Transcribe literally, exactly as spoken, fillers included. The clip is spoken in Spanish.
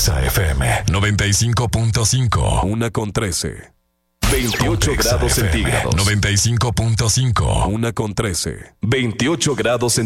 Exa F M noventa y cinco punto cinco. Una con trece. veintiocho Exa grados F M centígrados. noventa y cinco punto cinco. Una con trece. veintiocho grados centígrados.